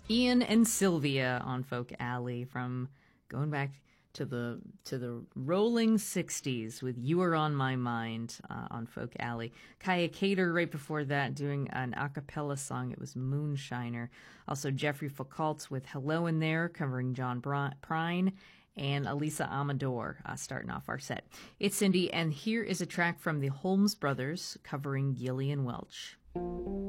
Ian and Sylvia on Folk Alley from going back to the rolling 60s with You Are On My Mind on Folk Alley. Kaya Cater right before that doing an a cappella song. It was Moonshiner. Also Jeffrey Foucault with Hello in There covering John Prine. And Elisa Amador starting off our set. It's Cindy, and here is a track from the Holmes Brothers covering Gillian Welch.